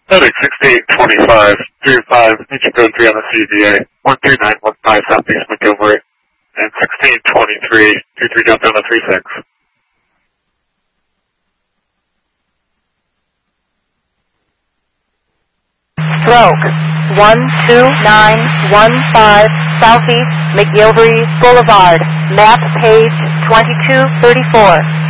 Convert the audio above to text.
Heading 6825, 35, engine code 3 on the CVA, 13915 Southeast Montgomery, and 1623, 23 jump down to 36. Stroke 12915 Southeast McGilvery Boulevard, map page 2234.